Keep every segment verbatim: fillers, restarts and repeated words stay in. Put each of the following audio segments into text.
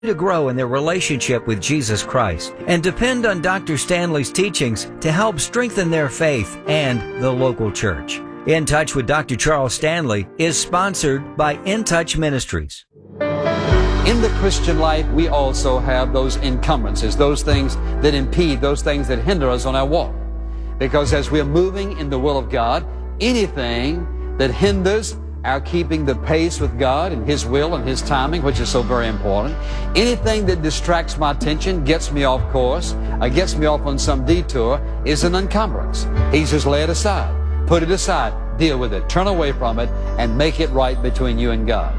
to grow in their relationship with Jesus Christ and depend on Doctor Stanley's teachings to help strengthen their faith and the local church. In Touch with Doctor Charles Stanley is sponsored by In Touch Ministries. In the Christian life, we also have those encumbrances, those things that impede, those things that hinder us on our walk. Because as we're moving in the will of God, anything that hinders our keeping the pace with God and His will and His timing, which is so very important, anything that distracts my attention, gets me off course, or gets me off on some detour, is an encumbrance. He says, lay it aside, put it aside, deal with it, turn away from it, and make it right between you and God.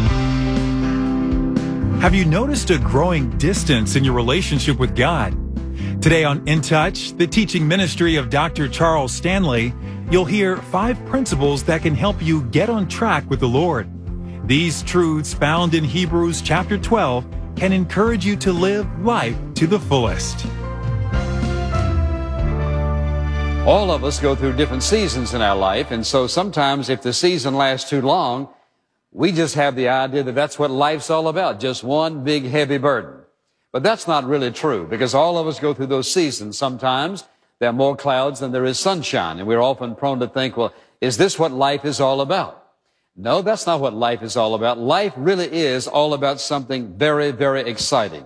Have you noticed a growing distance in your relationship with God? Today on In Touch, the teaching ministry of Doctor Charles Stanley, you'll hear five principles that can help you get on track with the Lord. These truths found in Hebrews chapter twelve can encourage you to live life to the fullest. All of us go through different seasons in our life, and so sometimes if the season lasts too long, we just have the idea that that's what life's all about, just one big heavy burden. But that's not really true, because all of us go through those seasons. Sometimes there are more clouds than there is sunshine, and we're often prone to think, well, is this what life is all about? No, that's not what life is all about. Life really is all about something very, very exciting.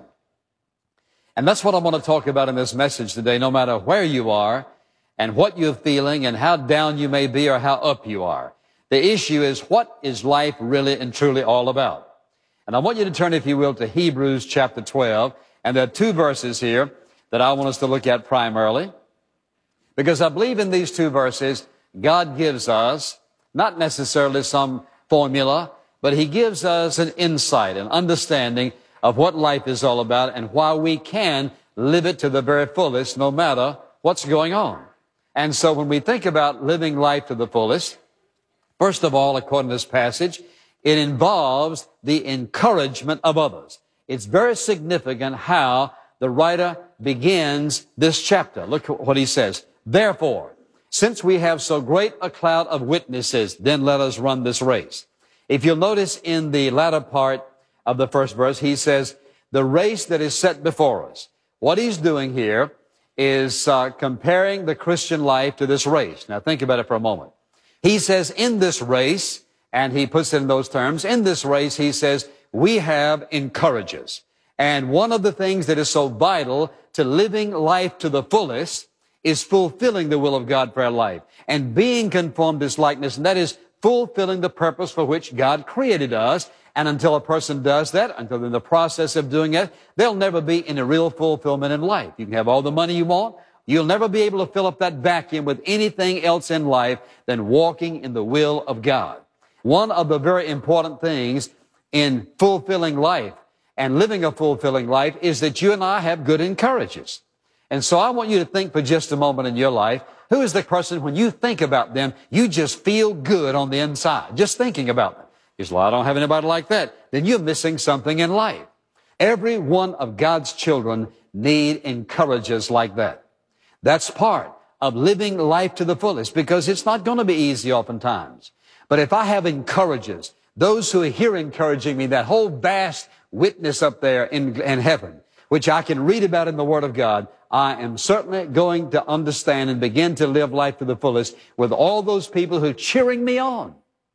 And that's what I want to talk about in this message today, no matter where you are and what you're feeling and how down you may be or how up you are. The issue is, what is life really and truly all about? And I want you to turn, if you will, to Hebrews chapter twelve. And there are two verses here that I want us to look at primarily, because I believe in these two verses, God gives us not necessarily some formula, but He gives us an insight, an understanding of what life is all about and why we can live it to the very fullest no matter what's going on. And so when we think about living life to the fullest, first of all, according to this passage, it involves the encouragement of others. It's very significant how the writer begins this chapter. Look what he says. Therefore, since we have so great a cloud of witnesses, then let us run this race. If you'll notice in the latter part of the first verse, he says, the race that is set before us. What he's doing here is uh, comparing the Christian life to this race. Now think about it for a moment. He says, in this race, and he puts it in those terms, in this race, he says, we have encouragers. And one of the things that is so vital to living life to the fullest is fulfilling the will of God for our life and being conformed to His likeness. And that is fulfilling the purpose for which God created us. And until a person does that, until in the process of doing it, there'll never be any real fulfillment in life. You can have all the money you want. You'll never be able to fill up that vacuum with anything else in life than walking in the will of God. One of the very important things in fulfilling life and living a fulfilling life is that you and I have good encouragers. And so I want you to think for just a moment in your life, who is the person when you think about them, you just feel good on the inside, just thinking about them. You say, well, I don't have anybody like that. Then you're missing something in life. Every one of God's children need encouragers like that. That's part of living life to the fullest, because it's not going to be easy oftentimes. But if I have encouragers, those who are here encouraging me, that whole vast witness up there in, in heaven, which I can read about in the Word of God, I am certainly going to understand and begin to live life to the fullest with all those people who are cheering me on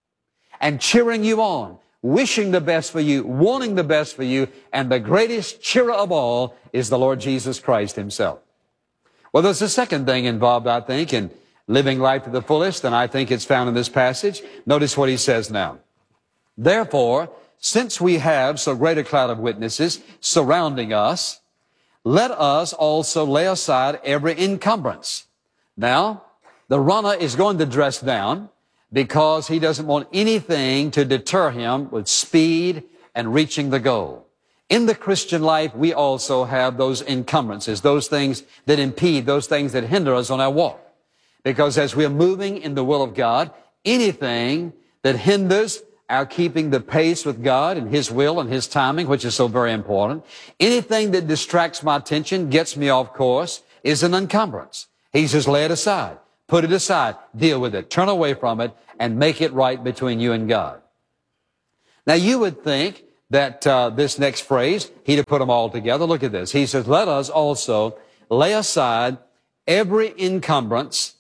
and cheering you on, wishing the best for you, wanting the best for you, and the greatest cheerer of all is the Lord Jesus Christ Himself. Well, there's a second thing involved, I think, in living life to the fullest, and I think it's found in this passage. Notice what he says now. Therefore, since we have so great a cloud of witnesses surrounding us, let us also lay aside every encumbrance. Now, the runner is going to dress down because he doesn't want anything to deter him with speed and reaching the goal. In the Christian life, we also have those encumbrances, those things that impede, those things that hinder us on our walk. Because as we're moving in the will of God, anything that hinders our keeping the pace with God and His will and His timing, which is so very important, anything that distracts my attention, gets me off course, is an encumbrance. He says, lay it aside, put it aside, deal with it, turn away from it, and make it right between you and God. Now, you would think that uh, this next phrase, he to put them all together. Look at this. He says, let us also lay aside every encumbrance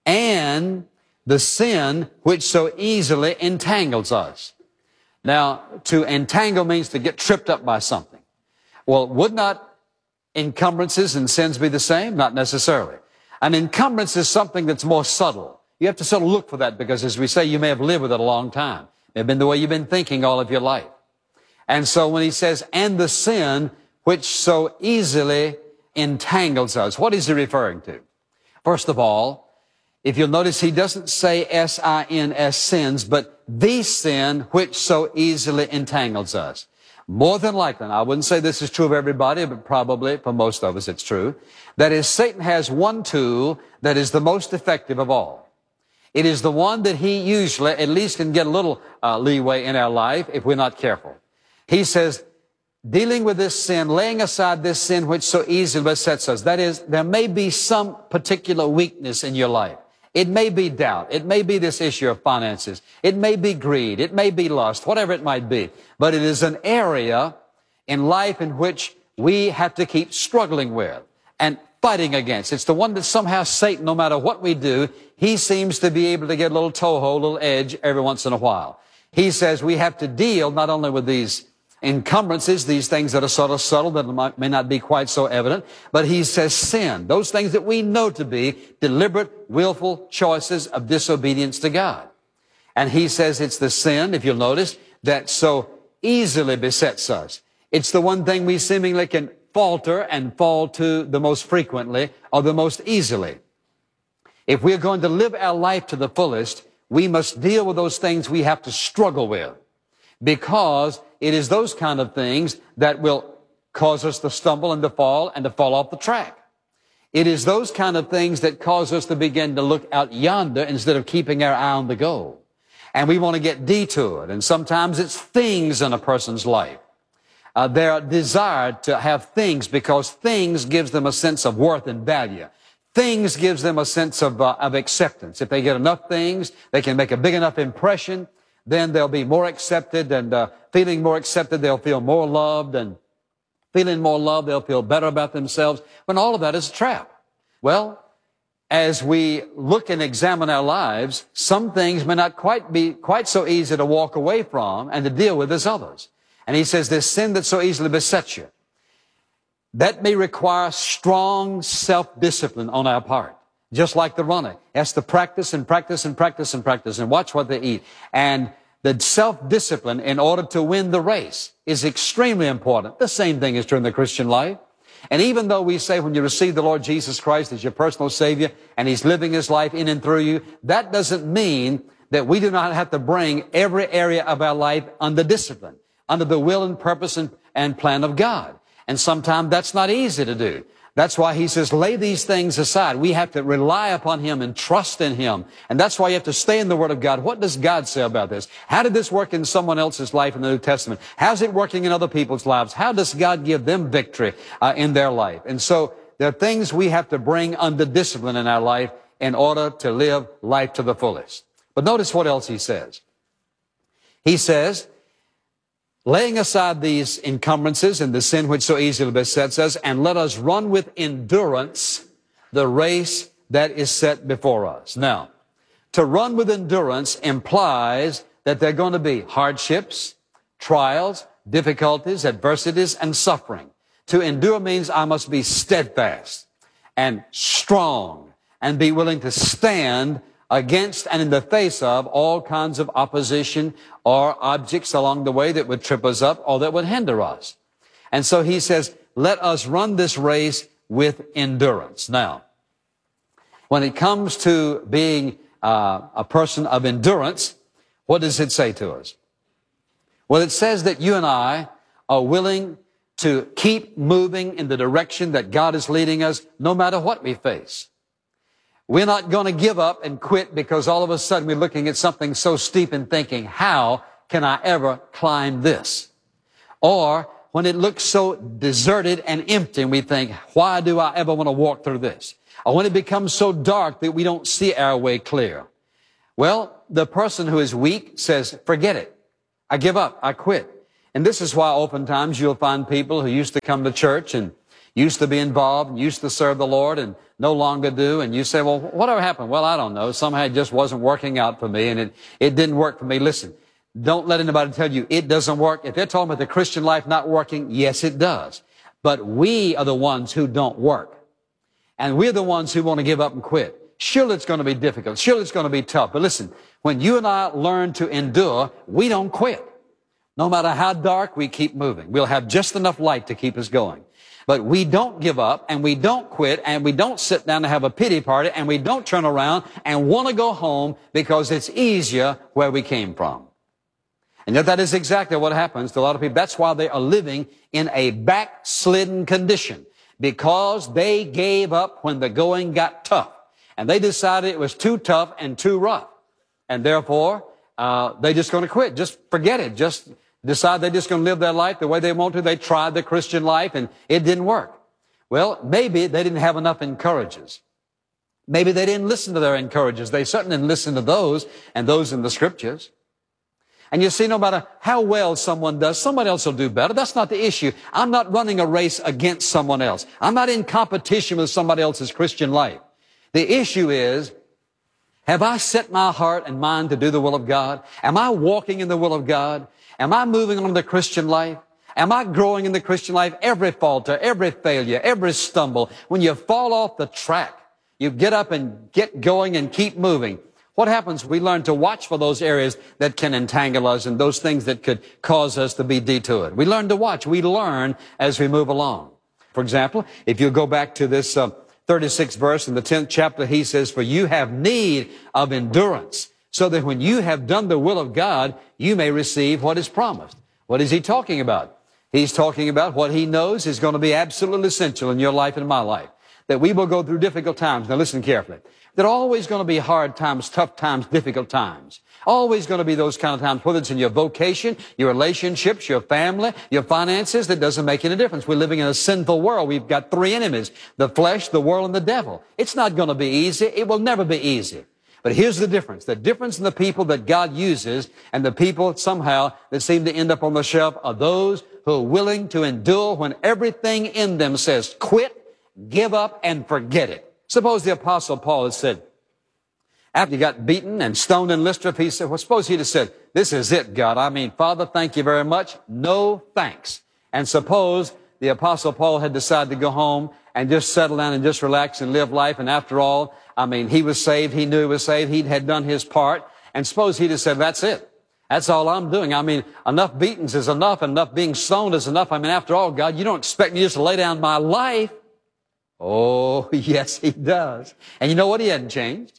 and the sin which so easily entangles us. Now, to entangle means to get tripped up by something. Well, would not encumbrances and sins be the same? Not necessarily. An encumbrance is something that's more subtle. You have to sort of look for that because, as we say, you may have lived with it a long time. It may have been the way you've been thinking all of your life. And so when he says, and the sin which so easily entangles us, what is he referring to? First of all, if you'll notice, he doesn't say S I N S, sins, but the sin which so easily entangles us. More than likely, and I wouldn't say this is true of everybody, but probably for most of us it's true, that is, Satan has one tool that is the most effective of all. It is the one that he usually at least can get a little uh, leeway in our life if we're not careful. He says, dealing with this sin, laying aside this sin which so easily besets us. That is, there may be some particular weakness in your life. It may be doubt. It may be this issue of finances. It may be greed. It may be lust, whatever it might be. But it is an area in life in which we have to keep struggling with and fighting against. It's the one that somehow Satan, no matter what we do, he seems to be able to get a little toehold, a little edge every once in a while. He says we have to deal not only with these encumbrances, these things that are sort of subtle, that may not be quite so evident, but he says sin, those things that we know to be deliberate, willful choices of disobedience to God. And he says it's the sin, if you'll notice, that so easily besets us. It's the one thing we seemingly can falter and fall to the most frequently or the most easily. If we're going to live our life to the fullest, we must deal with those things we have to struggle with, because it is those kind of things that will cause us to stumble and to fall and to fall off the track. It is those kind of things that cause us to begin to look out yonder instead of keeping our eye on the goal. And we want to get detoured. And sometimes it's things in a person's life. Uh, they're desired to have things because things gives them a sense of worth and value. Things gives them a sense of, uh, of acceptance. If they get enough things, they can make a big enough impression, then they'll be more accepted, and uh, feeling more accepted, they'll feel more loved, and feeling more loved, they'll feel better about themselves, when all of that is a trap. Well, as we look and examine our lives, some things may not quite be quite so easy to walk away from and to deal with as others. And he says, this sin that so easily besets you, that may require strong self-discipline on our part. Just like the runner has to practice and practice and practice and practice and watch what they eat. And the self-discipline in order to win the race is extremely important. The same thing is true in the Christian life. And even though we say when you receive the Lord Jesus Christ as your personal Savior and He's living His life in and through you, that doesn't mean that we do not have to bring every area of our life under discipline, under the will and purpose and, and plan of God. And sometimes that's not easy to do. That's why he says, lay these things aside. We have to rely upon Him and trust in Him. And that's why you have to stay in the Word of God. What does God say about this? How did this work in someone else's life in the New Testament? How's it working in other people's lives? How does God give them victory uh, in their life? And so there are things we have to bring under discipline in our life in order to live life to the fullest. But notice what else he says. He says, laying aside these encumbrances and the sin which so easily besets us, and let us run with endurance the race that is set before us. Now, to run with endurance implies that there are going to be hardships, trials, difficulties, adversities, and suffering. To endure means I must be steadfast and strong and be willing to stand against and in the face of all kinds of opposition or objects along the way that would trip us up or that would hinder us. And so he says, let us run this race with endurance. Now, when it comes to being uh, a person of endurance, what does it say to us? Well, it says that you and I are willing to keep moving in the direction that God is leading us no matter what we face. We're not going to give up and quit because all of a sudden we're looking at something so steep and thinking, how can I ever climb this? Or when it looks so deserted and empty and we think, why do I ever want to walk through this? Or when it becomes so dark that we don't see our way clear. Well, the person who is weak says, forget it. I give up. I quit. And this is why oftentimes you'll find people who used to come to church and used to be involved and used to serve the Lord and no longer do. And you say, well, whatever happened? Well, I don't know. Somehow it just wasn't working out for me, and it, it didn't work for me. Listen, don't let anybody tell you it doesn't work. If they're talking about the Christian life not working, yes, it does. But we are the ones who don't work. And we're the ones who want to give up and quit. Sure, it's going to be difficult. Sure, it's going to be tough. But listen, when you and I learn to endure, we don't quit. No matter how dark, we keep moving. We'll have just enough light to keep us going. But we don't give up, and we don't quit, and we don't sit down and have a pity party, and we don't turn around and want to go home because it's easier where we came from. And yet that is exactly what happens to a lot of people. That's why they are living in a backslidden condition, because they gave up when the going got tough. And they decided it was too tough and too rough. And therefore, uh, they're just going to quit. Just forget it. Just decide they're just going to live their life the way they want to. They tried the Christian life and it didn't work. Well, maybe they didn't have enough encouragers. Maybe they didn't listen to their encouragers. They certainly didn't listen to those and those in the Scriptures. And you see, no matter how well someone does, somebody else will do better. That's not the issue. I'm not running a race against someone else. I'm not in competition with somebody else's Christian life. The issue is, have I set my heart and mind to do the will of God? Am I walking in the will of God? Am I moving on in the Christian life? Am I growing in the Christian life? Every falter, every failure, every stumble, when you fall off the track, you get up and get going and keep moving. What happens? We learn to watch for those areas that can entangle us and those things that could cause us to be detoured. We learn to watch. We learn as we move along. For example, if you go back to this uh, thirty-sixth verse in the tenth chapter, he says, for you have need of endurance, so that when you have done the will of God, you may receive what is promised. What is he talking about? He's talking about what he knows is going to be absolutely essential in your life and my life, that we will go through difficult times. Now listen carefully. There are always going to be hard times, tough times, difficult times. Always going to be those kind of times, whether it's in your vocation, your relationships, your family, your finances. That doesn't make any difference. We're living in a sinful world. We've got three enemies: the flesh, the world, and the devil. It's not going to be easy. It will never be easy. But here's the difference. The difference in the people that God uses and the people somehow that seem to end up on the shelf are those who are willing to endure when everything in them says quit, give up, and forget it. Suppose the Apostle Paul had said, after he got beaten and stoned in Lystra, he said, well, suppose he'd have said, this is it, God. I mean, Father, thank you very much. No thanks. And suppose the Apostle Paul had decided to go home and just settle down and just relax and live life. And after all, I mean, he was saved. He knew he was saved. He had done his part. And suppose he'd have said, that's it. That's all I'm doing. I mean, enough beatings is enough. Enough being stoned is enough. I mean, after all, God, you don't expect me just to lay down my life. Oh, yes, he does. And you know what? He hadn't changed.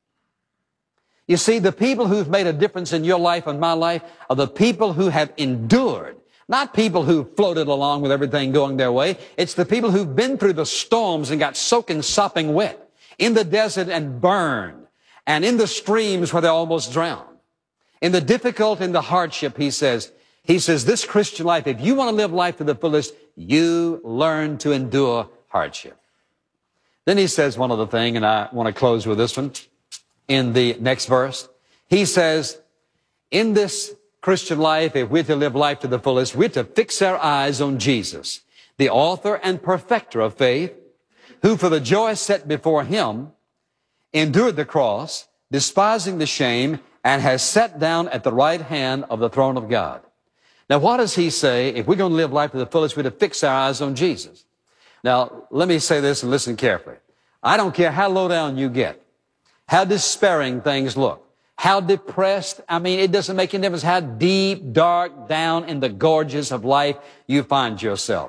You see, the people who've made a difference in your life and my life are the people who have endured, not people who floated along with everything going their way. It's the people who've been through the storms and got soaking, sopping wet, in the desert and burned, and in the streams where they almost drowned. In the difficult, in the hardship, he says, he says, this Christian life, if you want to live life to the fullest, you learn to endure hardship. Then he says one other thing, and I want to close with this one. In the next verse, he says, in this Christian life, if we're to live life to the fullest, we're to fix our eyes on Jesus, the author and perfecter of faith, who for the joy set before him endured the cross, despising the shame, and has sat down at the right hand of the throne of God. Now, what does he say? If we're going to live life to the fullest, we're to fix our eyes on Jesus. Now, let me say this and listen carefully. I don't care how low down you get, how despairing things look, how depressed. I mean, it doesn't make any difference how deep, dark, down in the gorges of life you find yourself.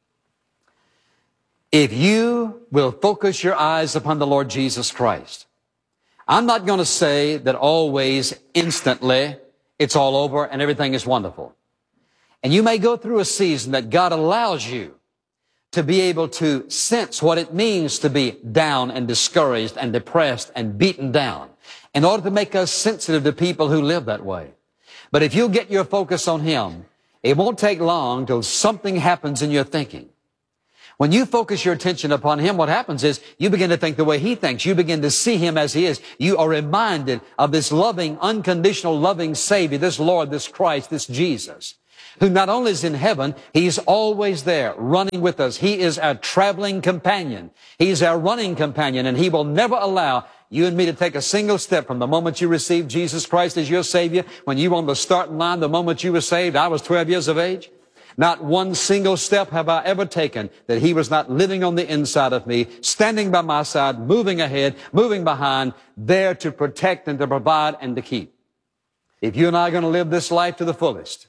If you will focus your eyes upon the Lord Jesus Christ, I'm not going to say that always, instantly, it's all over and everything is wonderful. And you may go through a season that God allows you to be able to sense what it means to be down and discouraged and depressed and beaten down in order to make us sensitive to people who live that way. But if you'll get your focus on Him, it won't take long till something happens in your thinking. When you focus your attention upon Him, what happens is you begin to think the way He thinks. You begin to see Him as He is. You are reminded of this loving, unconditional, loving Savior, this Lord, this Christ, this Jesus, who not only is in heaven, He's always there, running with us. He is our traveling companion. He's our running companion, and He will never allow you and me to take a single step from the moment you received Jesus Christ as your Savior, when you were on the starting line, the moment you were saved. I was twelve years of age. Not one single step have I ever taken that He was not living on the inside of me, standing by my side, moving ahead, moving behind, there to protect and to provide and to keep. If you and I are going to live this life to the fullest,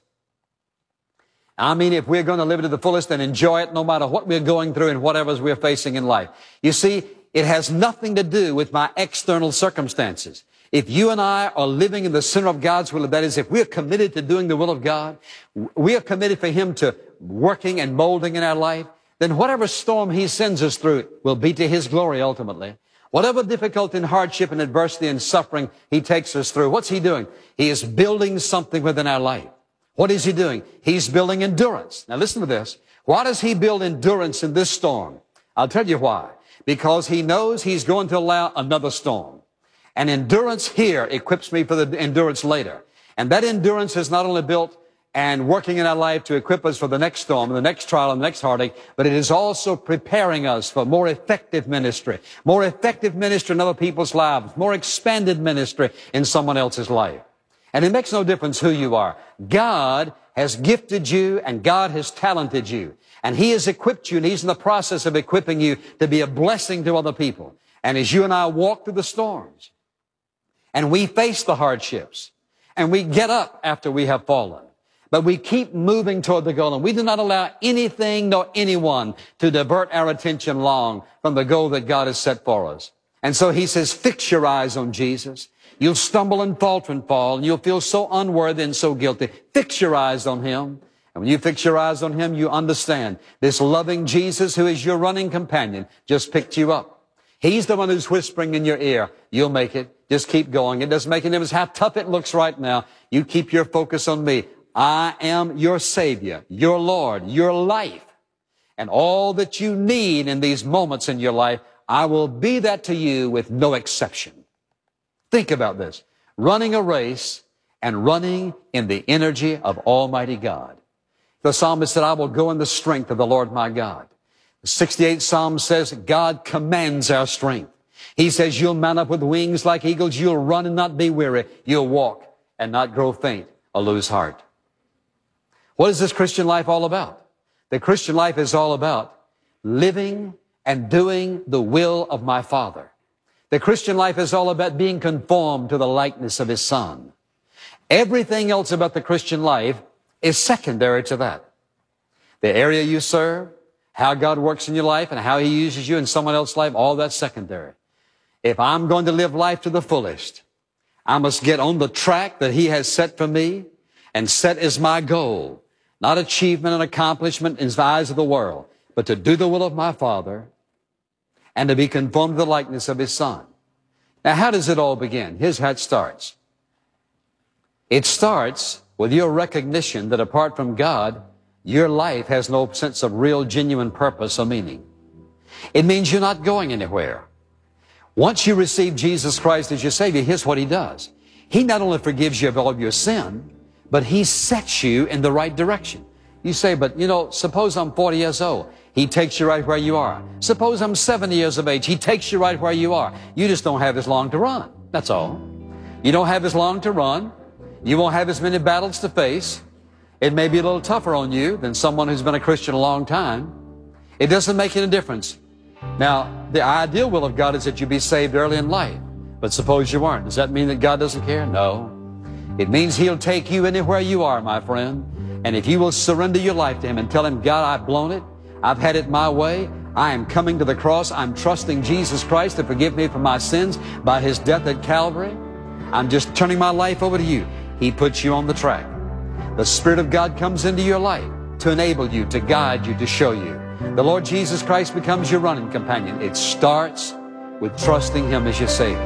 I mean, if we're going to live it to the fullest and enjoy it no matter what we're going through and whatever we're facing in life. You see, it has nothing to do with my external circumstances. If you and I are living in the center of God's will, that is, if we're committed to doing the will of God, we are committed for Him to working and molding in our life, then whatever storm He sends us through will be to His glory ultimately. Whatever difficulty and hardship and adversity and suffering He takes us through, what's He doing? He is building something within our life. What is He doing? He's building endurance. Now listen to this. Why does He build endurance in this storm? I'll tell you why. Because He knows He's going to allow another storm. And endurance here equips me for the endurance later. And that endurance is not only built and working in our life to equip us for the next storm, the next trial, and the next heartache, but it is also preparing us for more effective ministry, more effective ministry in other people's lives, more expanded ministry in someone else's life. And it makes no difference who you are. God has gifted you and God has talented you. And He has equipped you, and He's in the process of equipping you to be a blessing to other people. And as you and I walk through the storms, and we face the hardships, and we get up after we have fallen, but we keep moving toward the goal, and we do not allow anything nor anyone to divert our attention long from the goal that God has set for us. And so He says, fix your eyes on Jesus. You'll stumble and falter and fall, and you'll feel so unworthy and so guilty. Fix your eyes on Him. And when you fix your eyes on Him, you understand this loving Jesus, who is your running companion, just picked you up. He's the one who's whispering in your ear, you'll make it. Just keep going. It doesn't make any difference how tough it looks right now. You keep your focus on me. I am your Savior, your Lord, your life. And all that you need in these moments in your life, I will be that to you with no exception. Think about this. Running a race and running in the energy of Almighty God. The psalmist said, I will go in the strength of the Lord my God. The sixty-eighth Psalm says, God commands our strength. He says, you'll mount up with wings like eagles. You'll run and not be weary. You'll walk and not grow faint or lose heart. What is this Christian life all about? The Christian life is all about living and doing the will of my Father. The Christian life is all about being conformed to the likeness of His Son. Everything else about the Christian life is secondary to that. The area you serve, how God works in your life, and how He uses you in someone else's life, all that's secondary. If I'm going to live life to the fullest, I must get on the track that He has set for me and set as my goal, not achievement and accomplishment in the eyes of the world, but to do the will of my Father and to be conformed to the likeness of His Son. Now, how does it all begin? Here's how it starts. It starts with your recognition that apart from God, your life has no sense of real, genuine purpose or meaning. It means you're not going anywhere. Once you receive Jesus Christ as your Savior, here's what He does. He not only forgives you of all of your sin, but He sets you in the right direction. You say, but you know, suppose I'm forty years old. He takes you right where you are. Suppose I'm seventy years of age. He takes you right where you are. You just don't have as long to run. That's all. You don't have as long to run. You won't have as many battles to face. It may be a little tougher on you than someone who's been a Christian a long time. It doesn't make any difference. Now, the ideal will of God is that you be saved early in life. But suppose you aren't. Does that mean that God doesn't care? No. It means He'll take you anywhere you are, my friend. And if you will surrender your life to Him and tell Him, God, I've blown it. I've had it my way. I am coming to the cross. I'm trusting Jesus Christ to forgive me for my sins by His death at Calvary. I'm just turning my life over to you. He puts you on the track. The Spirit of God comes into your life to enable you, to guide you, to show you. The Lord Jesus Christ becomes your running companion. It starts with trusting Him as your Savior.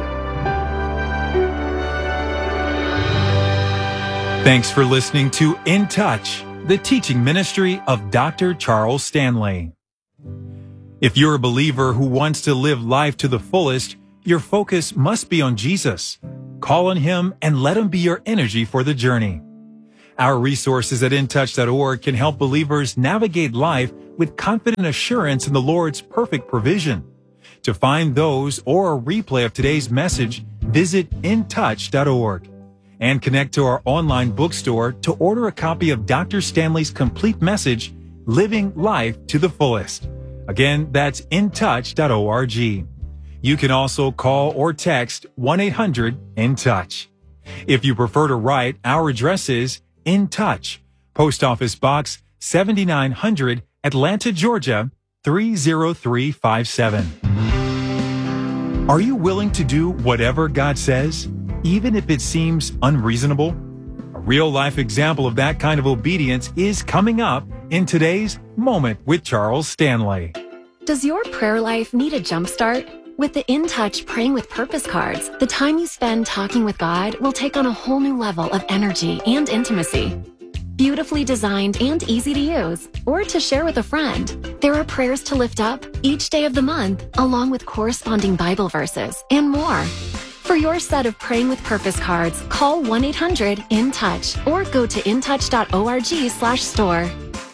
Thanks for listening to In Touch, the teaching ministry of Doctor Charles Stanley. If you're a believer who wants to live life to the fullest, your focus must be on Jesus. Call on Him and let Him be your energy for the journey. Our resources at in touch dot org can help believers navigate life with confident assurance in the Lord's perfect provision. To find those or a replay of today's message, visit in touch dot org and connect to our online bookstore to order a copy of Doctor Stanley's complete message, Living Life to the Fullest. Again, that's in touch dot org. You can also call or text one eight hundred in touch. If you prefer to write, our address is In Touch, Post Office Box seventy-nine hundred, Atlanta, Georgia, three zero three five seven. Are you willing to do whatever God says, even if it seems unreasonable? A real-life example of that kind of obedience is coming up in today's Moment with Charles Stanley. Does your prayer life need a jumpstart? With the In Touch Praying with Purpose cards, the time you spend talking with God will take on a whole new level of energy and intimacy. Beautifully designed and easy to use, or to share with a friend, there are prayers to lift up each day of the month, along with corresponding Bible verses and more. For your set of Praying with Purpose cards, call one eight hundred in touch or go to in touch dot org slash store.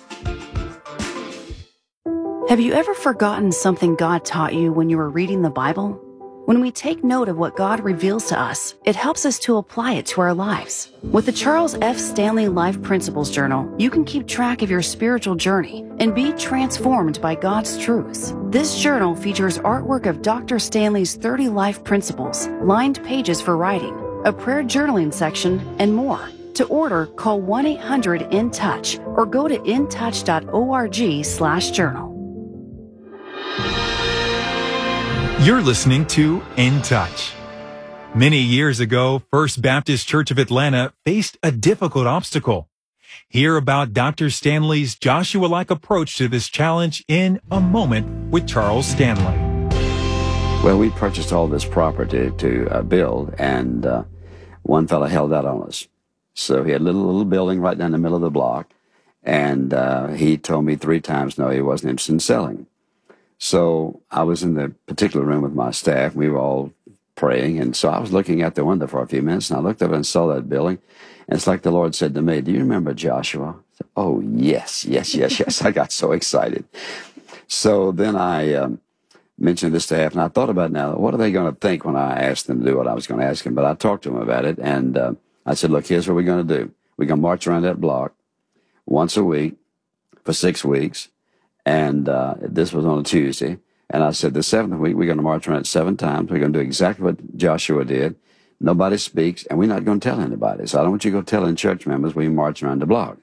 Have you ever forgotten something God taught you when you were reading the Bible? When we take note of what God reveals to us, it helps us to apply it to our lives. With the Charles F. Stanley Life Principles Journal, you can keep track of your spiritual journey and be transformed by God's truths. This journal features artwork of Doctor Stanley's thirty life principles, lined pages for writing, a prayer journaling section, and more. To order, call one eight hundred in touch or go to in touch dot org slash journal. You're listening to In Touch. Many years ago, First Baptist Church of Atlanta faced a difficult obstacle. Hear about Doctor Stanley's Joshua-like approach to this challenge in A Moment with Charles Stanley. Well, we purchased all this property to uh, build, and uh, one fellow held out on us. So he had a little, little building right down the middle of the block, and uh, he told me three times, no, he wasn't interested in selling. So I was in the particular room with my staff. We were all praying, and so I was looking out the window for a few minutes, and I looked up and saw that building, and it's like the Lord said to me, do you remember Joshua? I said, oh, yes, yes, yes, yes. I got so excited. So then I um, mentioned this to staff, and I thought about now, what are they going to think when I asked them to do what I was going to ask them? But I talked to them about it, and uh, I said, look, here's what we're going to do. We're going to march around that block once a week for six weeks. And uh, this was on a Tuesday. And I said, the seventh week, we're going to march around it seven times. We're going to do exactly what Joshua did. Nobody speaks, and we're not going to tell anybody. So I don't want you to go telling church members we march around the block.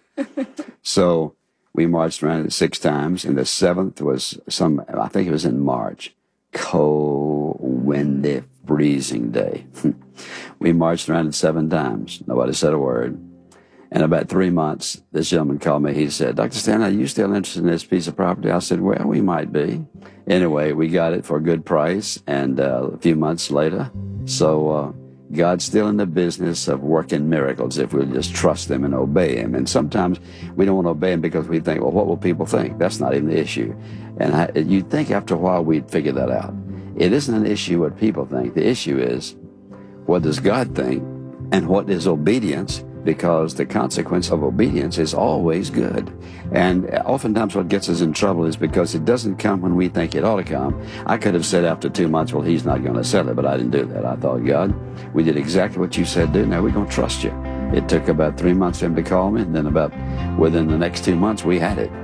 So we marched around it six times, and the seventh was some, I think it was in March, cold, windy, freezing day. We marched around it seven times. Nobody said a word. In about three months, this gentleman called me. He said, Doctor Stanley, are you still interested in this piece of property? I said, well, we might be. Anyway, we got it for a good price, and uh, a few months later. So uh, God's still in the business of working miracles if we'll just trust Him and obey Him. And sometimes we don't want to obey Him because we think, well, what will people think? That's not even the issue. And I, you'd think after a while we'd figure that out. It isn't an issue what people think. The issue is, what does God think, and what is obedience? Because the consequence of obedience is always good. And oftentimes what gets us in trouble is because it doesn't come when we think it ought to come. I could have said after two months, well, he's not going to sell it, but I didn't do that. I thought, God, we did exactly what you said do. Now we're going to trust you. It took about three months for him to call me, and then about within the next two months, we had it.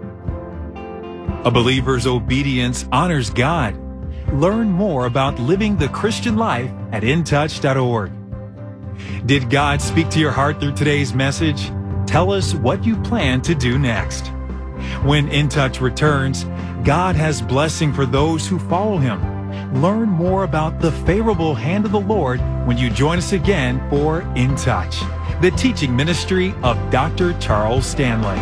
A believer's obedience honors God. Learn more about living the Christian life at in touch dot org. Did God speak to your heart through today's message? Tell us what you plan to do next. When In Touch returns, God has blessing for those who follow Him. Learn more about the favorable hand of the Lord when you join us again for In Touch, the teaching ministry of Doctor Charles Stanley.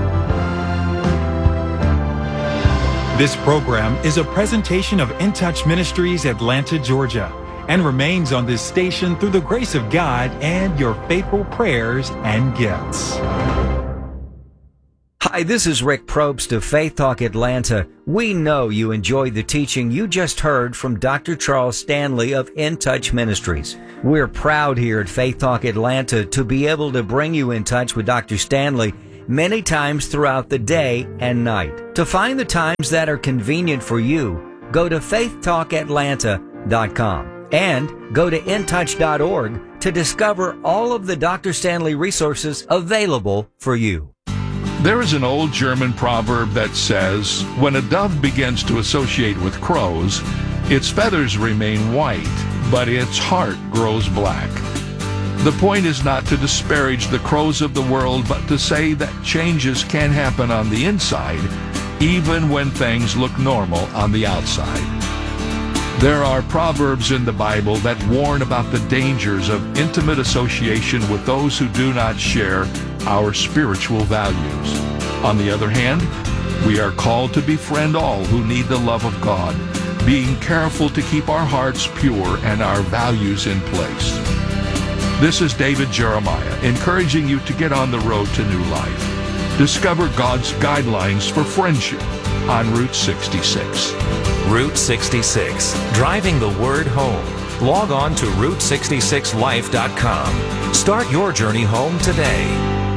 This program is a presentation of In Touch Ministries, Atlanta, Georgia, and remains on this station through the grace of God and your faithful prayers and gifts. Hi, this is Rick Probst of Faith Talk Atlanta. We know you enjoyed the teaching you just heard from Doctor Charles Stanley of In Touch Ministries. We're proud here at Faith Talk Atlanta to be able to bring you in touch with Doctor Stanley many times throughout the day and night. To find the times that are convenient for you, go to faith talk atlanta dot com and go to in touch dot org to discover all of the Doctor Stanley resources available for you. There is an old German proverb that says, when a dove begins to associate with crows, its feathers remain white, but its heart grows black. The point is not to disparage the crows of the world, but to say that changes can happen on the inside, even when things look normal on the outside. There are proverbs in the Bible that warn about the dangers of intimate association with those who do not share our spiritual values. On the other hand, we are called to befriend all who need the love of God, being careful to keep our hearts pure and our values in place. This is David Jeremiah, encouraging you to get on the road to new life. Discover God's guidelines for friendship on Route sixty-six. Route sixty-six, driving the word home. Log on to route sixty-six life dot com. Start your journey home today.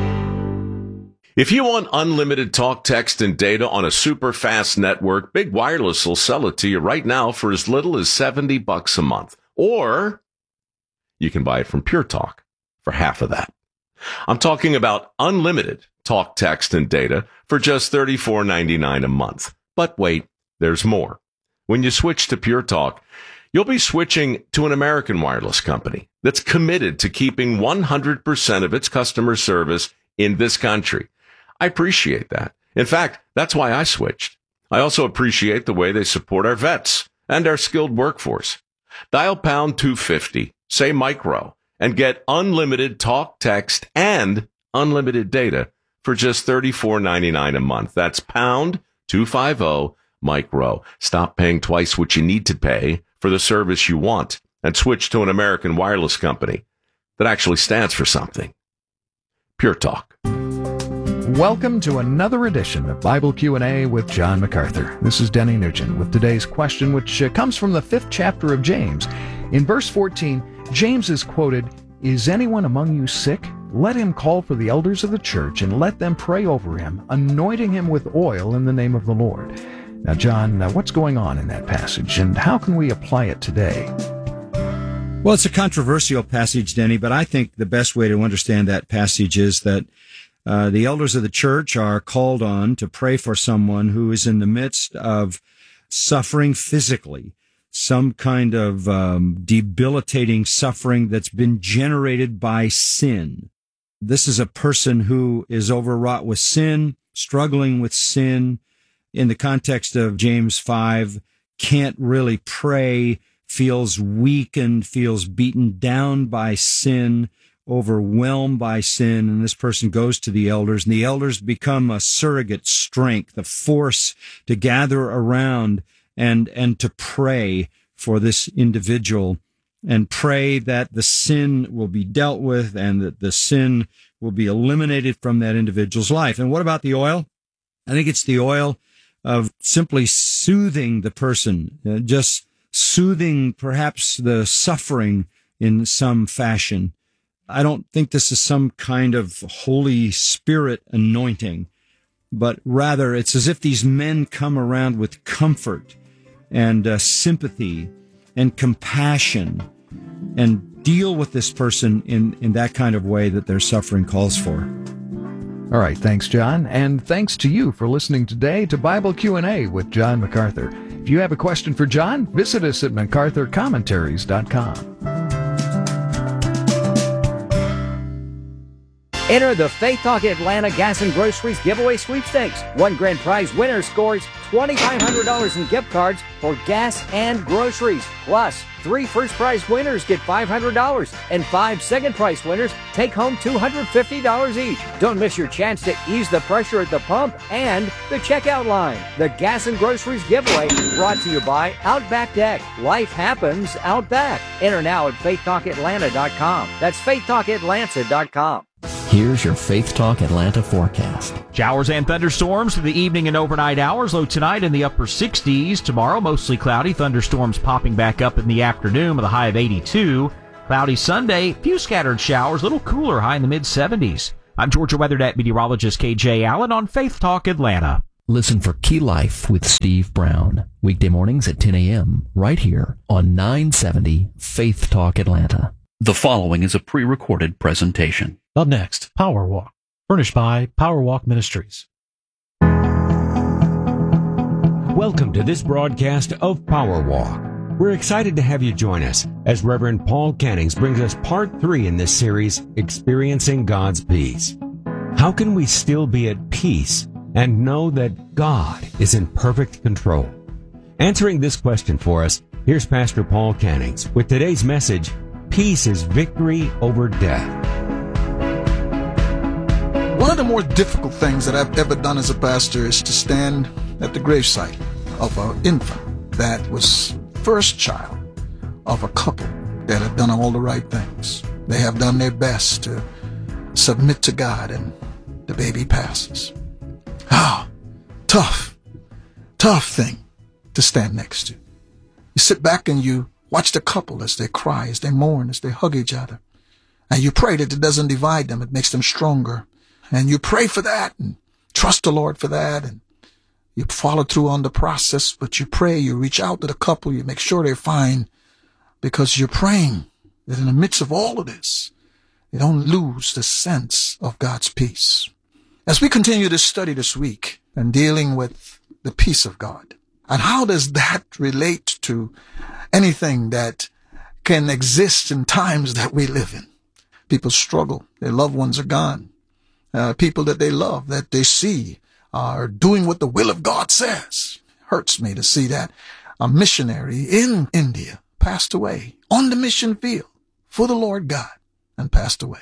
If you want unlimited talk, text, and data on a super fast network, Big Wireless will sell it to you right now for as little as seventy bucks a month. Or you can buy it from Pure Talk for half of that. I'm talking about unlimited talk, text, and data for just thirty-four ninety-nine a month. But wait, there's more. When you switch to Pure Talk, you'll be switching to an American wireless company that's committed to keeping one hundred percent of its customer service in this country. I appreciate that. In fact, that's why I switched. I also appreciate the way they support our vets and our skilled workforce. Dial pound two fifty, say micro, and get unlimited talk, text, and unlimited data for just thirty-four ninety-nine a month. That's pound two fifty, micro. Stop paying twice what you need to pay for the service you want and switch to an American wireless company that actually stands for something. Pure Talk. Welcome to another edition of Bible Q and A with John MacArthur. This is Denny Nugent with today's question, which uh, comes from the fifth chapter of James. In verse fourteen, James is quoted, "Is anyone among you sick? Let him call for the elders of the church and let them pray over him, anointing him with oil in the name of the Lord." Now, John, uh, what's going on in that passage, and how can we apply it today? Well, it's a controversial passage, Denny, but I think the best way to understand that passage is that uh, the elders of the church are called on to pray for someone who is in the midst of suffering physically, some kind of um, debilitating suffering that's been generated by sin. This is a person who is overwrought with sin, struggling with sin, in the context of James five, can't really pray, feels weakened, feels beaten down by sin, overwhelmed by sin, and this person goes to the elders, and the elders become a surrogate strength, a force to gather around and, and to pray for this individual, and pray that the sin will be dealt with and that the sin will be eliminated from that individual's life. And what about the oil? I think it's the oil of simply soothing the person, uh, just soothing perhaps the suffering in some fashion. I don't think this is some kind of Holy Spirit anointing, but rather it's as if these men come around with comfort and uh, sympathy and compassion and deal with this person in, in that kind of way that their suffering calls for. All right, thanks, John, and thanks to you for listening today to Bible Q and A with John MacArthur. If you have a question for John, visit us at macarthur commentaries dot com. Enter the Faith Talk Atlanta Gas and Groceries Giveaway Sweepstakes. One grand prize winner scores twenty-five hundred dollars in gift cards for gas and groceries. Plus, three first prize winners get five hundred dollars, and five second prize winners take home two hundred fifty dollars each. Don't miss your chance to ease the pressure at the pump and the checkout line. The Gas and Groceries Giveaway brought to you by Outback Deck. Life happens out back. Enter now at faith talk atlanta dot com. That's faith talk atlanta dot com. Here's your Faith Talk Atlanta forecast. Showers and thunderstorms for the evening and overnight hours. Low tonight in the upper sixties. Tomorrow, mostly cloudy. Thunderstorms popping back up in the afternoon with a high of eighty-two. Cloudy Sunday. Few scattered showers. A little cooler, high in the mid seventies. I'm Georgia Weather Net meteorologist K J Allen on Faith Talk Atlanta. Listen for Key Life with Steve Brown. Weekday mornings at ten a.m. right here on nine seventy Faith Talk Atlanta. The following is a pre-recorded presentation. Up next, Power Walk, furnished by Power Walk Ministries. Welcome to this broadcast of Power Walk. We're excited to have you join us as Reverend Paul Cannings brings us part three in this series, Experiencing God's Peace. How can we still be at peace and know that God is in perfect control? Answering this question for us, here's Pastor Paul Cannings with today's message, Peace is Victory Over Death. One of the more difficult things that I've ever done as a pastor is to stand at the gravesite of an infant that was first child of a couple that have done all the right things. They have done their best to submit to God, and the baby passes. Ah, tough, tough thing to stand next to. You sit back and you watch the couple as they cry, as they mourn, as they hug each other. And you pray that it doesn't divide them. It makes them stronger. And you pray for that and trust the Lord for that. And you follow through on the process, but you pray, you reach out to the couple, you make sure they're fine, because you're praying that in the midst of all of this, they don't lose the sense of God's peace. As we continue this study this week and dealing with the peace of God, and how does that relate to anything that can exist in times that we live in? People struggle. Their loved ones are gone. Uh, people that they love, that they see, are doing what the will of God says. Hurts me to see that a missionary in India passed away on the mission field for the Lord God and passed away.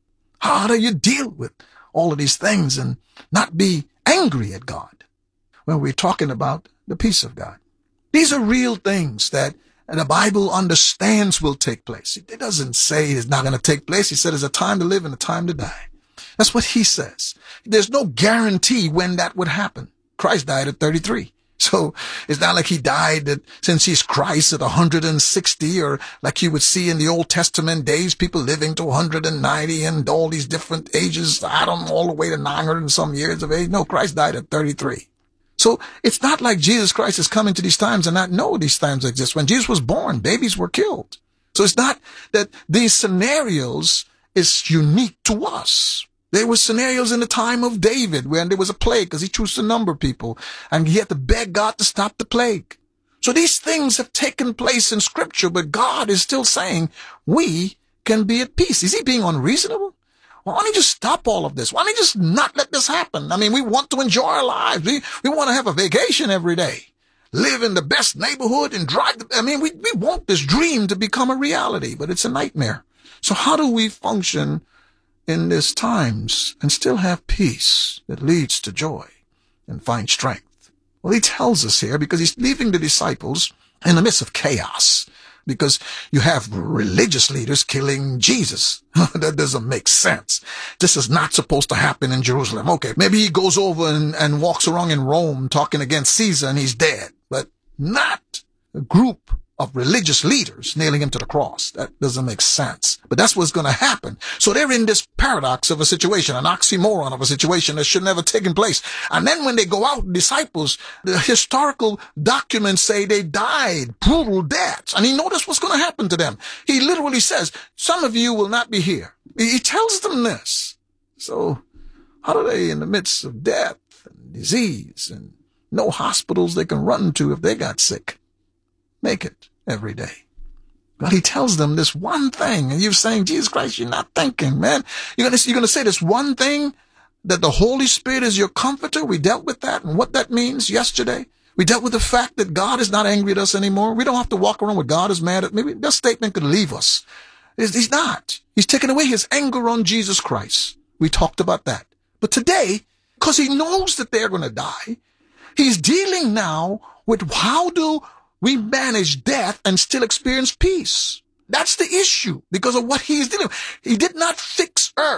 How do you deal with all of these things and not be angry at God when we're talking about the peace of God? These are real things that the Bible understands will take place. It doesn't say it's not going to take place. He said there's a time to live and a time to die. That's what he says. There's no guarantee when that would happen. Christ died at thirty-three. So it's not like he died at, since he's Christ at one hundred sixty, or like you would see in the Old Testament days, people living to one hundred ninety and all these different ages, I don't know, all the way to nine hundred and some years of age. No, Christ died at thirty-three. So it's not like Jesus Christ is coming to these times and not know these times exist. When Jesus was born, babies were killed. So it's not that these scenarios is unique to us. There were scenarios in the time of David when there was a plague because he chose to number people and he had to beg God to stop the plague. So these things have taken place in Scripture, but God is still saying we can be at peace. Is he being unreasonable? Why don't you just stop all of this? Why don't you just not let this happen? I mean, we want to enjoy our lives. We, we want to have a vacation every day, live in the best neighborhood and drive. The, I mean, we, we want this dream to become a reality, but it's a nightmare. So how do we function in these times and still have peace that leads to joy and find strength? Well, he tells us here because he's leaving the disciples in the midst of chaos, because you have religious leaders killing Jesus. That doesn't make sense. This is not supposed to happen in Jerusalem. Okay, maybe he goes over and, and walks around in Rome talking against Caesar and he's dead, but not a group of religious leaders nailing him to the cross. That doesn't make sense. But that's what's going to happen. So they're in this paradox of a situation, an oxymoron of a situation that should never have taken place. And then when they go out, the disciples, the historical documents say they died brutal deaths. And he noticed what's going to happen to them. He literally says, some of you will not be here. He tells them this. So how do they, in the midst of death and disease and no hospitals they can run to if they got sick, make it every day? But he tells them this one thing, and you're saying, Jesus Christ, you're not thinking, man. You're going to, you're going to say this one thing, that the Holy Spirit is your comforter. We dealt with that and what that means yesterday. We dealt with the fact that God is not angry at us anymore. We don't have to walk around with God is mad at me. That statement could leave us. He's not. He's taken away his anger on Jesus Christ. We talked about that. But today, because he knows that they're going to die, he's dealing now with how do we manage death and still experience peace. That's the issue because of what he is dealing with. He did not fix earth.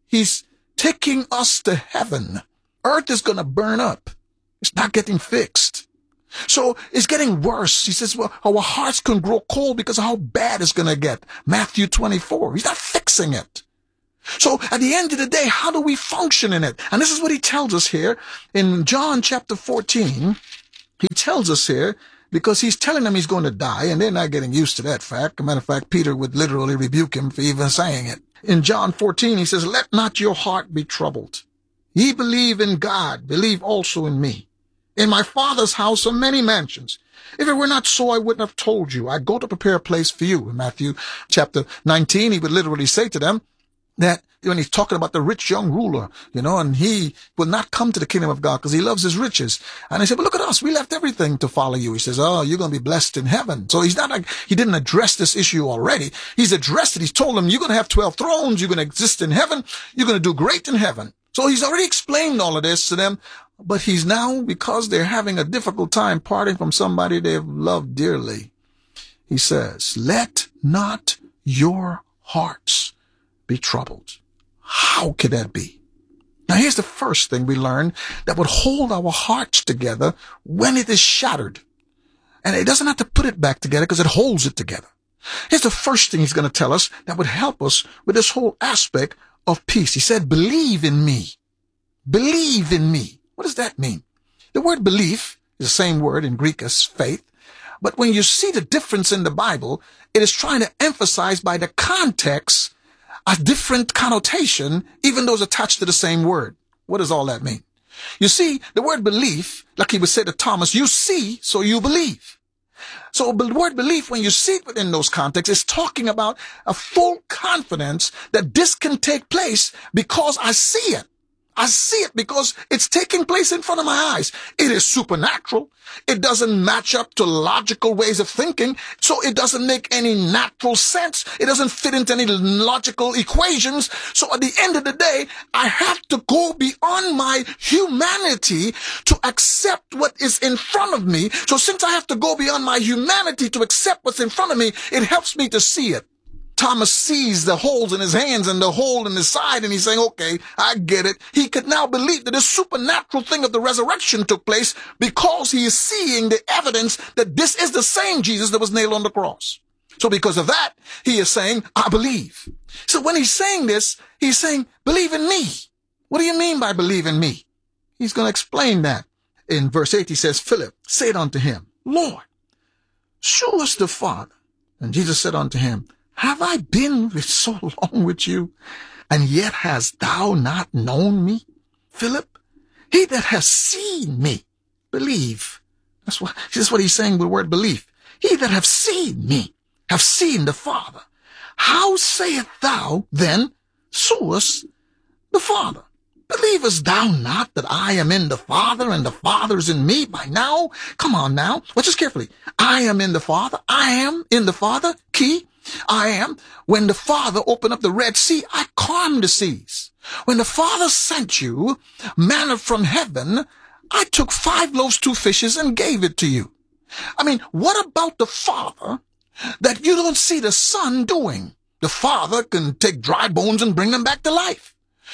He's taking us to heaven. Earth is going to burn up. It's not getting fixed. So it's getting worse. He says, well, our hearts can grow cold because of how bad it's going to get. Matthew twenty-four. He's not fixing it. So at the end of the day, how do we function in it? And this is what he tells us here in John chapter fourteen. He tells us here, because he's telling them he's going to die, and they're not getting used to that fact. As a matter of fact, Peter would literally rebuke him for even saying it. In John fourteen, he says, let not your heart be troubled. Ye believe in God, believe also in me. In my Father's house are many mansions. If it were not so, I wouldn't have told you. I go to prepare a place for you. In Matthew chapter nineteen, he would literally say to them that when he's talking about the rich young ruler, you know, and he will not come to the kingdom of God because he loves his riches. And he said, but look at us. We left everything to follow you. He says, oh, you're going to be blessed in heaven. So he's not like, he didn't address this issue already. He's addressed it. He's told them, you're going to have twelve thrones. You're going to exist in heaven. You're going to do great in heaven. So he's already explained all of this to them. But he's now, because they're having a difficult time parting from somebody they've loved dearly, he says, let not your hearts be troubled. How could that be? Now, here's the first thing we learn that would hold our hearts together when it is shattered. And it doesn't have to put it back together because it holds it together. Here's the first thing he's going to tell us that would help us with this whole aspect of peace. He said, believe in me. Believe in me. What does that mean? The word belief is the same word in Greek as faith. But when you see the difference in the Bible, it is trying to emphasize by the context a different connotation, even though it's attached to the same word. What does all that mean? You see, the word belief, like he would say to Thomas, you see, so you believe. So the word belief, when you see it within those contexts, is talking about a full confidence that this can take place because I see it. I see it because it's taking place in front of my eyes. It is supernatural. It doesn't match up to logical ways of thinking, so it doesn't make any natural sense. It doesn't fit into any logical equations. So at the end of the day, I have to go beyond my humanity to accept what is in front of me. So since I have to go beyond my humanity to accept what's in front of me, it helps me to see it. Thomas sees the holes in his hands and the hole in his side, and he's saying, okay, I get it. He could now believe that this supernatural thing of the resurrection took place because he is seeing the evidence that this is the same Jesus that was nailed on the cross. So because of that, he is saying, I believe. So when he's saying this, he's saying, believe in me. What do you mean by believe in me? He's going to explain that. In verse eight, he says, Philip said unto him, Lord, show us the Father. And Jesus said unto him, have I been with so long with you, and yet hast thou not known me, Philip? He that has seen me, believe. That's what, that's what he's saying with the word belief. He that have seen me, have seen the Father. How sayest thou then, show us the Father? Believest thou not that I am in the Father, and the Father is in me by now? Come on now. Watch this carefully. I am in the Father. I am in the Father. Key. I am. When the Father opened up the Red Sea, I calmed the seas. When the Father sent you manna from heaven, I took five loaves, two fishes, and gave it to you. I mean, what about the Father that you don't see the Son doing? The Father can take dry bones and bring them back to life.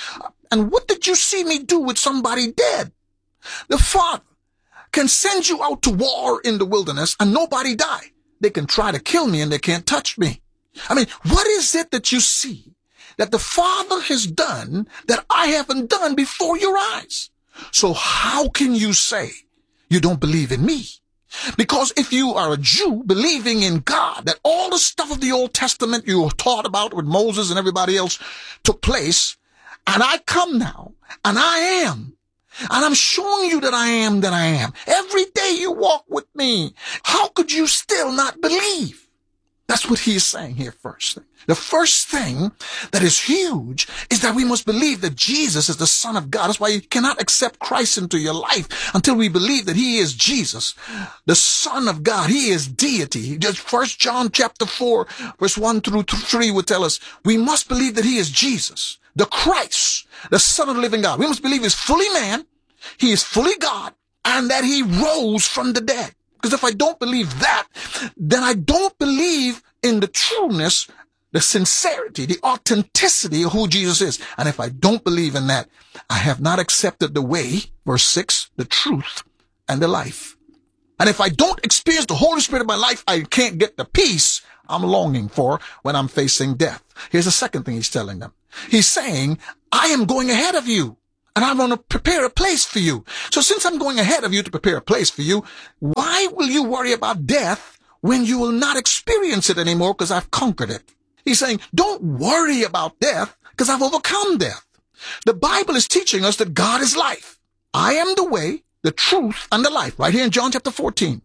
And what did you see me do with somebody dead? The Father can send you out to war in the wilderness and nobody die. They can try to kill me and they can't touch me. I mean, what is it that you see that the Father has done that I haven't done before your eyes? So how can you say you don't believe in me? Because if you are a Jew believing in God, that all the stuff of the Old Testament you were taught about with Moses and everybody else took place, and I come now, and I am, and I'm showing you that I am that I am. Every day you walk with me. How could you still not believe? That's what he is saying here first. The first thing that is huge is that we must believe that Jesus is the Son of God. That's why you cannot accept Christ into your life until we believe that he is Jesus, the Son of God. He is deity. Just First John chapter four, verse one through three would tell us we must believe that he is Jesus, the Christ, the Son of the living God. We must believe he's fully man, he is fully God, and that he rose from the dead. Because if I don't believe that, then I don't believe in the trueness the sincerity, the authenticity of who Jesus is. And if I don't believe in that, I have not accepted the way, verse six, the truth, and the life. And if I don't experience the Holy Spirit in my life, I can't get the peace I'm longing for when I'm facing death. Here's the second thing he's telling them. He's saying, I am going ahead of you, and I'm going to prepare a place for you. So since I'm going ahead of you to prepare a place for you, why will you worry about death when you will not experience it anymore because I've conquered it? He's saying, don't worry about death because I've overcome death. The Bible is teaching us that God is life. I am the way, the truth, and the life, right here in John chapter fourteen.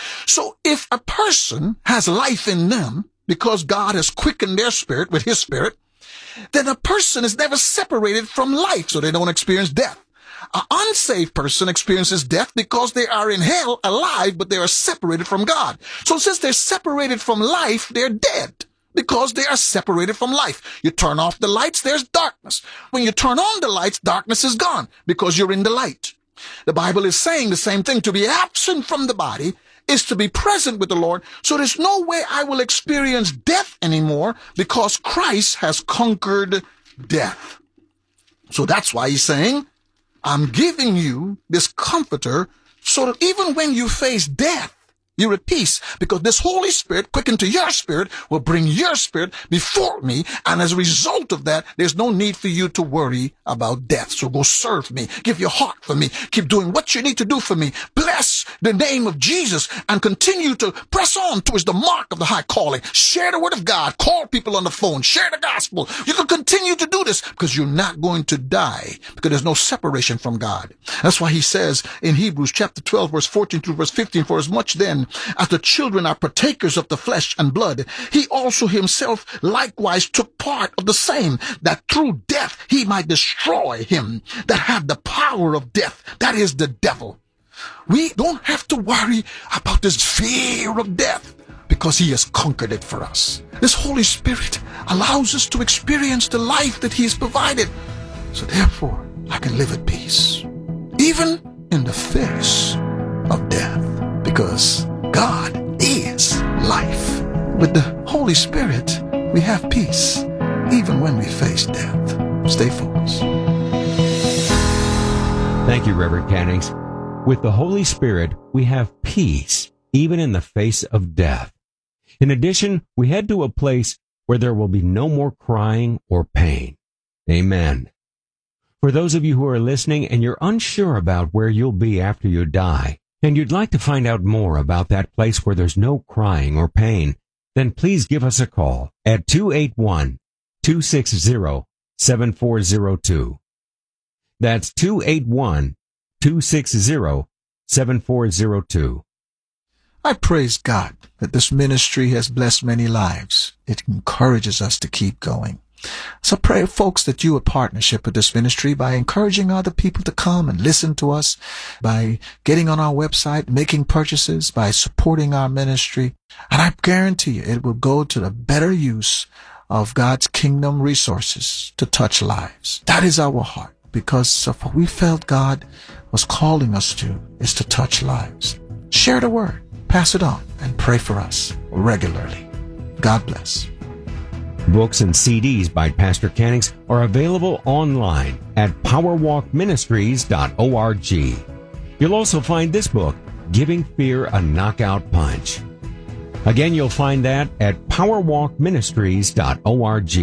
So if a person has life in them because God has quickened their spirit with his spirit, then a person is never separated from life, so they don't experience death. An unsaved person experiences death because they are in hell alive, but they are separated from God. So since they're separated from life, they're dead because they are separated from life. You turn off the lights, there's darkness. When you turn on the lights, darkness is gone because you're in the light. The Bible is saying the same thing. To be absent from the body is to be present with the Lord. So there's no way I will experience death anymore because Christ has conquered death. So that's why he's saying, I'm giving you this comforter so that even when you face death, you're at peace, because this Holy Spirit, quickened to your spirit, will bring your spirit before me. And as a result of that, there's no need for you to worry about death. So go serve me. Give your heart for me. Keep doing what you need to do for me. Bless the name of Jesus and continue to press on towards the mark of the high calling. Share the word of God. Call people on the phone. Share the gospel. You can continue to do this because you're not going to die, because there's no separation from God. That's why he says in Hebrews chapter twelve, verse fourteen through verse fifteen, for as much then as the children are partakers of the flesh and blood, he also himself likewise took part of the same, that through death he might destroy him that had the power of death, that is the devil. We don't have to worry about this fear of death because he has conquered it for us. This Holy Spirit allows us to experience the life that he has provided. So therefore, I can live at peace, even in the face of death, because God is life. With the Holy Spirit, we have peace, even when we face death. Stay focused. Thank you, Reverend Cannings. With the Holy Spirit, we have peace, even in the face of death. In addition, we head to a place where there will be no more crying or pain. Amen. For those of you who are listening and you're unsure about where you'll be after you die, and you'd like to find out more about that place where there's no crying or pain, then please give us a call at two eight one, two six zero, seven four zero two. That's two eight one, two six zero, seven four zero two. I praise God that this ministry has blessed many lives. It encourages us to keep going. So pray, folks, that you would partnership with this ministry by encouraging other people to come and listen to us, by getting on our website, making purchases, by supporting our ministry. And I guarantee you it will go to the better use of God's kingdom resources to touch lives. That is our heart, because of what we felt God was calling us to is to touch lives. Share the word, pass it on, and pray for us regularly. God bless. Books and C Ds by Pastor Cannings are available online at powerwalk ministries dot org. You'll also find this book, Giving Fear a Knockout Punch. Again, you'll find that at powerwalk ministries dot org.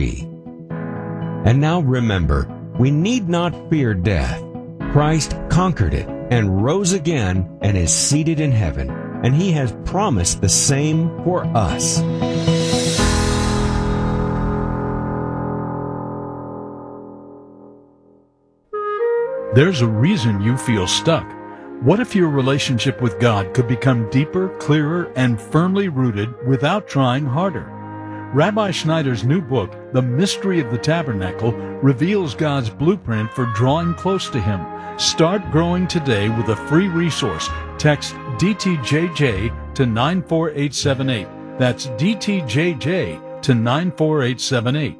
And now remember, we need not fear death. Christ conquered it and rose again and is seated in heaven, and he has promised the same for us. There's a reason you feel stuck. What if your relationship with God could become deeper, clearer, and firmly rooted without trying harder? Rabbi Schneider's new book, The Mystery of the Tabernacle, reveals God's blueprint for drawing close to Him. Start growing today with a free resource. Text D T J J to nine four eight seven eight. That's D T J J to nine four eight seven eight.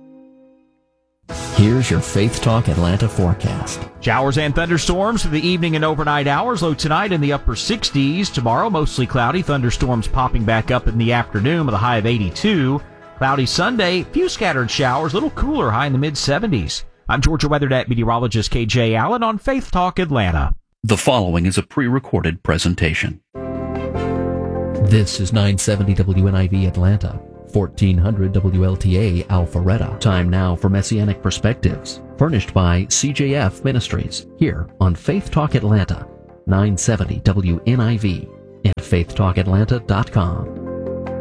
Here's your Faith Talk Atlanta forecast. Showers and thunderstorms for the evening and overnight hours. Low tonight in the upper sixties. Tomorrow, mostly cloudy. Thunderstorms popping back up in the afternoon with a high of eighty-two. Cloudy Sunday, few scattered showers, a little cooler, high in the mid seventies. I'm Georgia WeatherNet meteorologist K J Allen on Faith Talk Atlanta. The following is a pre-recorded presentation. This is nine seventy W N I V Atlanta, fourteen hundred W L T A Alpharetta. Time now for Messianic Perspectives, furnished by C J F Ministries, here on Faith Talk Atlanta, nine seventy W N I V and faith talk atlanta dot com.